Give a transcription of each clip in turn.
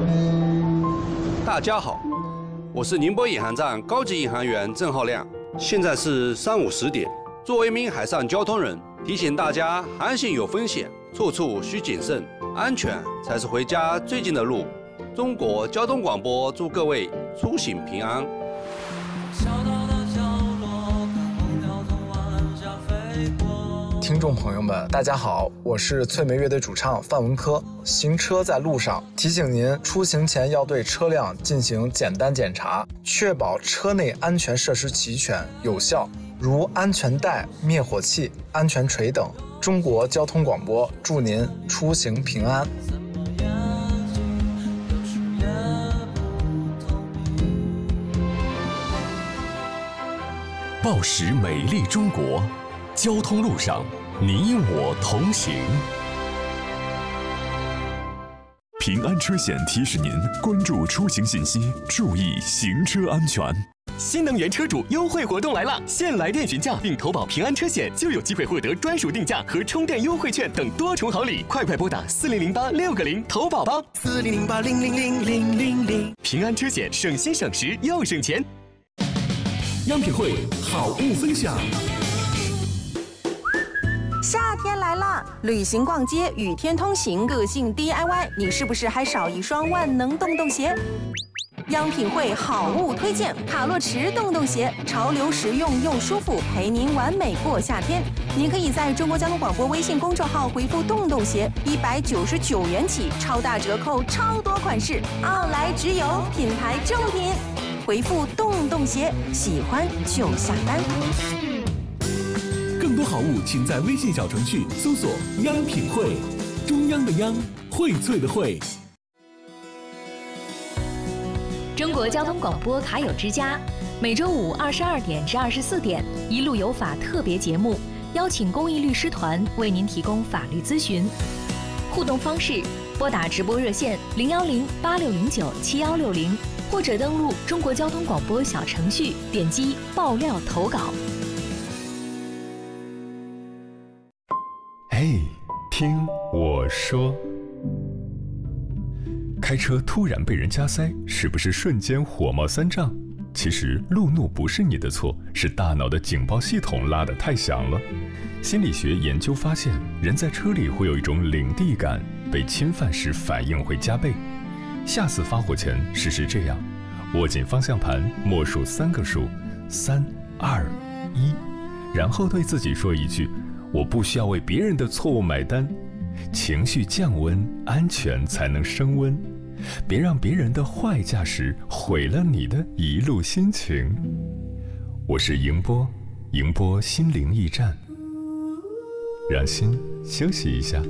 大家好，我是宁波引航站高级引航员郑浩亮，现在是上午10点。作为一名海上交通人，提醒大家航行有风险，处处需谨慎，安全才是回家最近的路。中国交通广播祝各位出行平安。 听众朋友们，大家好，我是翠梅乐队主唱范文科。行车在路上，提醒您出行前要对车辆进行简单检查，确保车内安全设施齐全有效，如安全带、灭火器、安全锤等。中国交通广播祝您出行平安。 报时美丽中国，交通路上你我同行。 平安车险提示您关注出行信息，注意行车安全。 新能源车主优惠活动来了，现来电询价并投保平安车险，就有机会获得专属定价和充电优惠券等多重好礼。快拨打4008-6个0投保吧。4008-0000000。平安车险，省心省时又省钱。 央品汇好物分享。 夏天来了，旅行逛街、雨天通行、个性 DIY， 你是不是还少一双万能洞洞鞋？央品汇好物推荐卡洛驰洞洞鞋，潮流实用又舒服，陪您完美过夏天。您可以在中国交通广播微信公众号回复洞洞鞋，199元起，超大折扣，超多款式，奥莱直邮，品牌正品。回复洞洞鞋，喜欢就下单。 更多好物，请在微信小程序搜索“央品汇”，中央的央，荟萃的荟。 中国交通广播卡友之家，每周五22点至24点，一路有法特别节目，邀请公益律师团为您提供法律咨询。互动方式：拨打直播热线010-8609-7160，或者登录中国交通广播小程序，点击爆料投稿。 嘿，听我说。开车突然被人加塞，是不是瞬间火冒三丈？其实路怒不是你的错，是大脑的警报系统拉得太响了。心理学研究发现，人在车里会有一种领地感，被侵犯时反应会加倍。下次发火前试试这样，握紧方向盘，默数3个数，3、2、1，然后对自己说一句：我不需要为别人的错误买单。情绪降温，安全才能升温。别让别人的坏驾驶毁了你的一路心情。我是迎波，迎波心灵驿站，让心休息一下。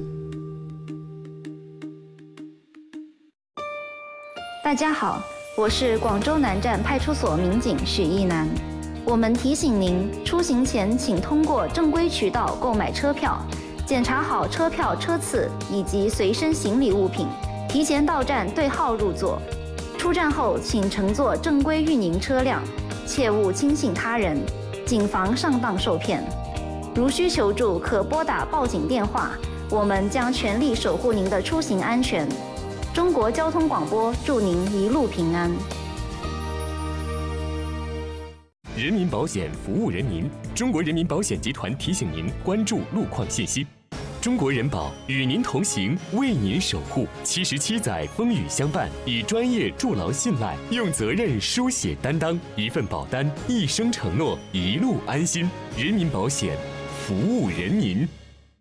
大家好，我是广州南站派出所民警许一楠。我们提醒您，出行前请通过正规渠道购买车票，检查好车票车次以及随身行李物品，提前到站对号入座。出站后请乘坐正规运营车辆，切勿轻信他人，谨防上当受骗。如需求助，可拨打报警电话，我们将全力守护您的出行安全。中国交通广播祝您一路平安。 人民保险服务人民，中国人民保险集团提醒您关注路况信息。中国人保与您同行，为您守护。77载风雨相伴，以专业筑牢信赖，用责任书写担当，一份保单，一生承诺，一路安心。人民保险，服务人民。